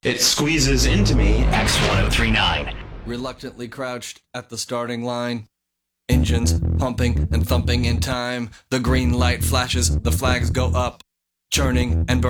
It squeezes into me. X1039. Reluctantly crouched at the starting line. Engines pumping and thumping in time. The green light flashes, the flags go up. Churning and burning.